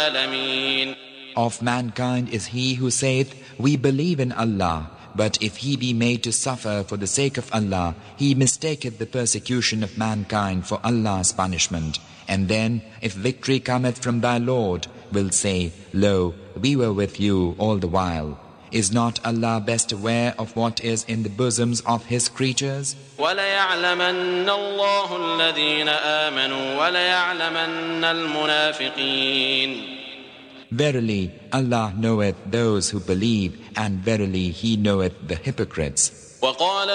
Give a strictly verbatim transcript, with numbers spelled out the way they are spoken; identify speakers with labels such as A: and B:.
A: العالمين.
B: Of mankind is he who saith, we believe in Allah, but if he be made to suffer for the sake of Allah, he mistaketh the persecution of mankind for Allah's punishment. And then, if victory cometh from thy Lord, will say, lo, we were with you all the while. Is not Allah best aware of what is in the bosoms of His creatures?
A: وَلَيَعْلَمَنَّ اللَّهُ الَّذِينَ آمَنُوا وَلَيَعْلَمَنَّ الْمُنَافِقِينَ.
B: Verily, Allah knoweth those who believe, and verily He knoweth the hypocrites.
A: وَقَالَ